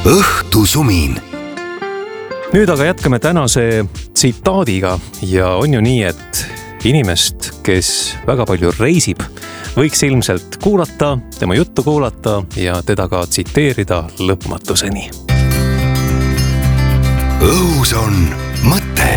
õhtusumin. Nüüd aga jätkame tänase tsitaadiga ja on ju nii, et inimest, kes väga palju reisib, võiks ilmselt kuulata, tema juttu kuulata ja teda ka tsiteerida lõpmatuseni. Õhus on mõte.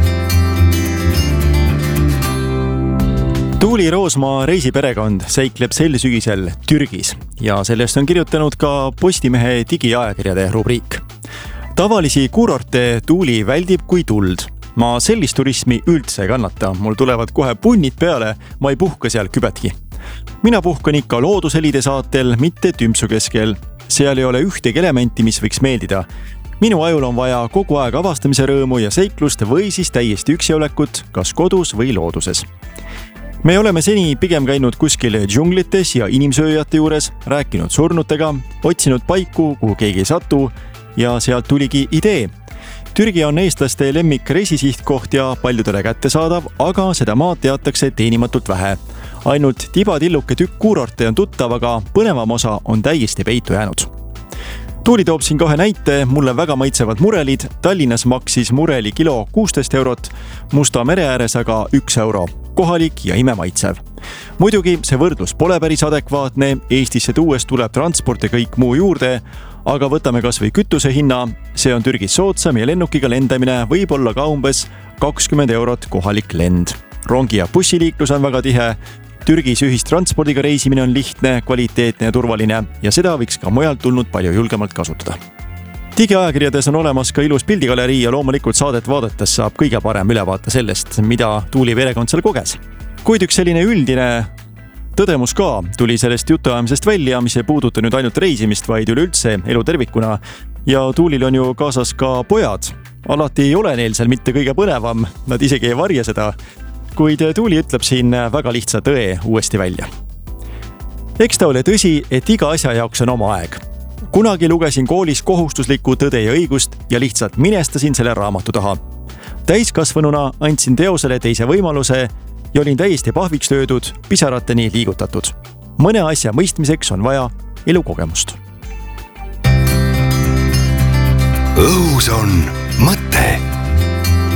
Tuuli Roosmaa reisiperekond seikleb sel sügisel Türgis ja sellest on kirjutanud ka Postimehe digiajakirjade rubriik. Tavalisi kuurorte Tuuli väldib kui tuld. Ma sellist turismi üldse ei kannata, mul tulevad kohe punnid peale, ma ei puhka seal kübetki. Mina puhkan ikka loodushelide saatel, mitte tümpsu keskel. Seal ei ole ühtegi elementi, mis võiks meeldida. Minu ajul on vaja kogu aeg avastamise rõõmu ja seiklust või siis täiesti üksiolekut, kas kodus või looduses. Me oleme seni pigem käinud kuskil džunglites ja inimsööjate juures, rääkinud surnutega, otsinud paiku, kuhu keegi ei satu ja sealt tuligi idee. Türgi on eestlaste lemmik reisisihtkoht ja paljudele kättesaadav, aga seda maad teatakse teenimatult vähe. Ainult tibatilluke tükk kuurorte on tuttav, aga põnevam osa on täiesti peitu jäänud. Tuuli toob siin kohe näite, mulle väga maitsevad murelid. Tallinnas maksis mureli kilo 16 eurot, Musta mere ääres aga 1 euro. Kohalik ja imemaitsev. Muidugi see võrdlus pole päris adekvaatne, Eestisse tuues tuleb transport ja kõik muu juurde, aga võtame kas või kütuse hinna, see on Türgis soodsam ja lennukiga lendamine võib olla ka umbes 20 eurot kohalik lend. Rongi ja bussiliiklus on väga tihe, Türgis ühistranspordiga reisimine on lihtne, kvaliteetne ja turvaline ja seda võiks ka mujalt tulnud palju julgemalt kasutada. Digiajakirjades on olemas ka ilus pildigalerii ja loomulikult saadet vaadates saab kõige parem ülevaate sellest, mida Tuuli perekond seal koges. Kuid üks selline üldine tõdemus ka tuli sellest jutuajamisest välja, mis ei puuduta nüüd ainult reisimist, vaid üleüldse elu tervikuna. Ja Tuulil on ju kaasas ka pojad. Alati ei ole neil seal mitte kõige põnevam, nad isegi ei varja seda. Kuid Tuuli ütleb siin väga lihtsa tõe uuesti välja. Eks ta ole tõsi, et iga asja jaoks on oma aeg. Kunagi lugesin koolis kohustuslikku Tõde ja õigust ja lihtsalt minestasin selle raamatu taha. Täiskasvanuna andsin teosele teise võimaluse ja olin täiesti pahviks löödud, pisarateni liigutatud. Mõne asja mõistmiseks on vaja elukogemust. Õhus on